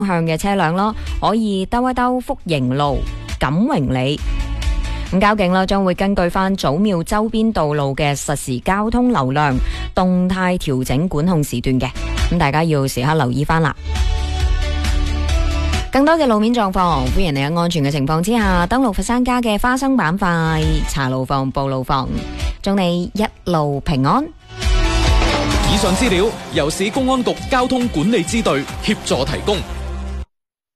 向嘅車輛咯，可以兜一兜福盈路、錦榮里。咁交警啦，將會根據翻祖廟周邊道路嘅實時交通流量，動態調整管控時段嘅。咁大家要時刻留意翻啦。更多嘅路面狀況，歡迎你喺安全嘅情況之下登錄佛山家嘅花生板塊查路房、報路房，祝你一路平安。 以上資料由市公安局交通管理支隊協助提供。